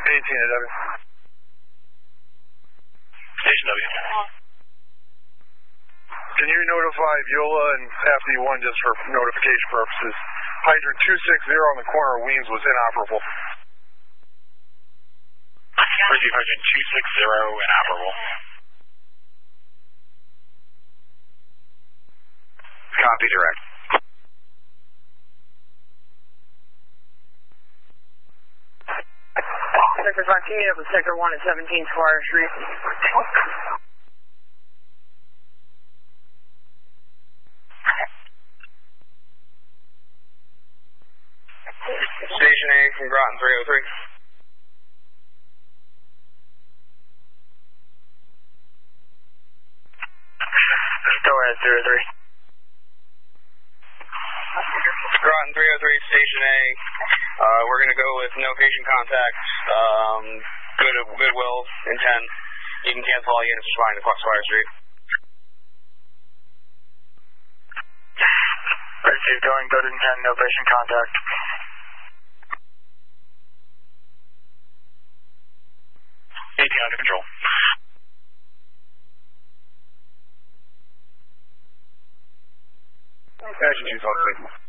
at W. Station W. Can you notify Viola and FD1 just for notification purposes? Hydrant 260 on the corner of Weems was inoperable. Receive hydrant 260 inoperable. Copy, direct. Sector 5, can you meet up with Sector 1 at 17 Squire Street? Station A from Groton 303. Go ahead, 303. Groton 303, Station A. We're going to go with no patient contact. Goodwill, intent. You can cancel all units responding to Squire Street. Receive, going, go to intent, no patient contact. Under control. Action 2 on signal.